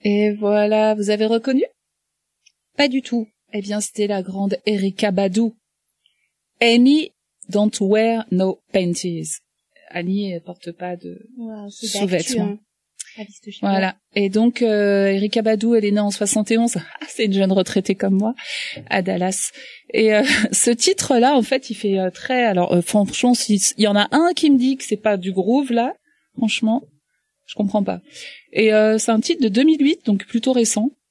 Et voilà, vous avez reconnu? Pas du tout. Eh bien, c'était la grande Erykah Badu. Annie don't wear no panties. Annie, elle porte pas de sous-vêtements. Hein. Voilà. Et donc, Erykah Badu, elle est née en 71. C'est une jeune retraitée comme moi, à Dallas. Et ce titre-là, en fait, il fait très... Alors, franchement, il y en a un qui me dit que c'est pas du groove, là. Franchement, je comprends pas. Et c'est un titre de 2008, donc plutôt récent.